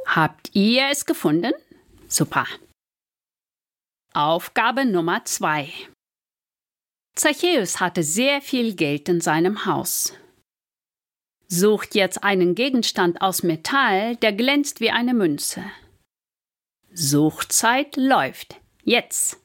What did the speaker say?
Habt ihr es gefunden? Super. Aufgabe Nummer 2. Zachäus hatte sehr viel Geld in seinem Haus. Sucht jetzt einen Gegenstand aus Metall, der glänzt wie eine Münze. Suchzeit läuft. Jetzt!